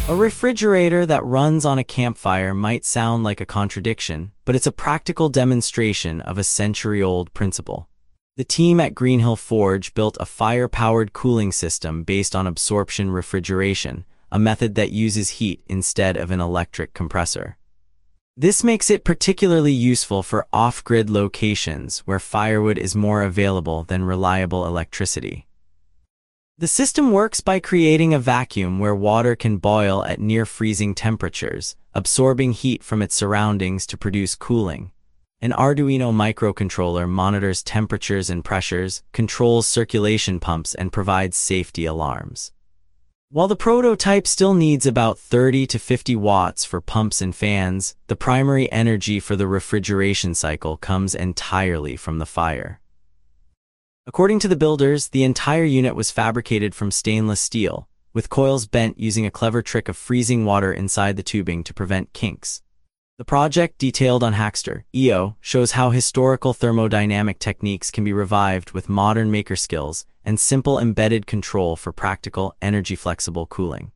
A refrigerator that runs on a campfire might sound like a contradiction, but it's a practical demonstration of a century-old principle. The team at Greenhill Forge built a fire-powered cooling system based on absorption refrigeration, a method that uses heat instead of an electric compressor. This makes it particularly useful for off-grid locations where firewood is more available than reliable electricity. The system works by creating a vacuum where water can boil at near-freezing temperatures, absorbing heat from its surroundings to produce cooling. An Arduino microcontroller monitors temperatures and pressures, controls circulation pumps, and provides safety alarms. While the prototype still needs about 30 to 50 watts for pumps and fans, the primary energy for the refrigeration cycle comes entirely from the fire. According to the builders, the entire unit was fabricated from stainless steel, with coils bent using a clever trick of freezing water inside the tubing to prevent kinks. The project, detailed on Hackster.io, shows how historical thermodynamic techniques can be revived with modern maker skills and simple embedded control for practical, energy-flexible cooling.